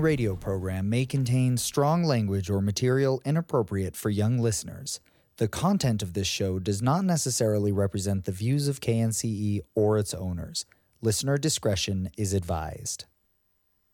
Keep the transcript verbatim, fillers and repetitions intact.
following radio program may contain strong language or material inappropriate for young listeners. The content of this show does not necessarily represent the views of K N C E or its owners. Listener discretion is advised.